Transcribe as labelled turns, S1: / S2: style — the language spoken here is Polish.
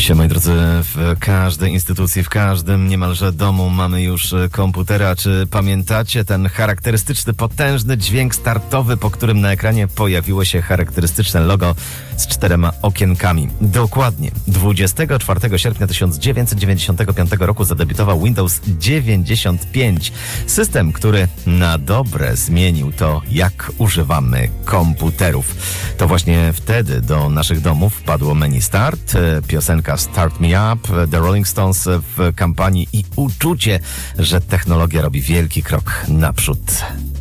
S1: Dzisiaj, moi drodzy, w każdej instytucji, w każdym niemalże domu mamy już komputera. Czy pamiętacie ten charakterystyczny, potężny dźwięk startowy, po którym na ekranie pojawiło się charakterystyczne logo z 4 okienkami? Dokładnie. 24 sierpnia 1995 roku zadebiutował Windows 95. System, który na dobre zmienił to, jak używamy komputerów. To właśnie wtedy do naszych domów wpadło menu Start, piosenka Start Me Up, The Rolling Stones w kampanii i uczucie, że technologia robi wielki krok naprzód.